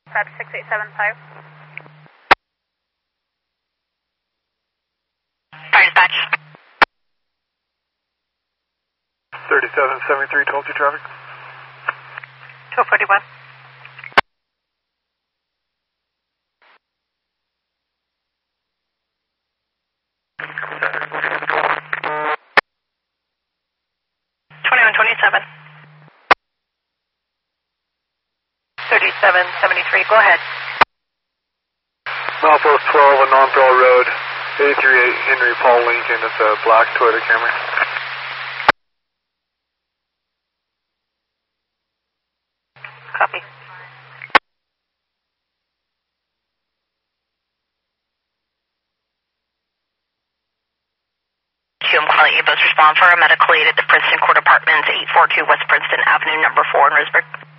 6875. Fire dispatch. 3773, 12-2 traffic. 241. Twenty-seven. 3773, go ahead. Milepost 12 on Non-Pearl Road, 838 Henry Paul Lincoln. It's a black Toyota Camry. Copy. I'm calling you. Both respond for a medical aid at the Princeton Court Apartments, 842 West Princeton Avenue, number 4 in Risburg.